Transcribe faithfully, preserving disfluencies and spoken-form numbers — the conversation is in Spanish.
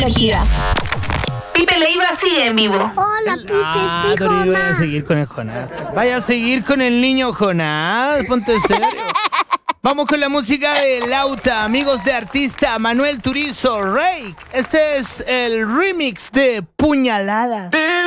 energía. Pipe Leiva sigue en vivo. Hola, Pipe, Ah, sí, pero yo voy a Jonás. seguir con el Jonás. Vaya a seguir con el niño Jonás. Ponte serio. Vamos con la música de Lauta, amigos de artista Manuel Turizo, Rake. Este es el remix de Puñaladas.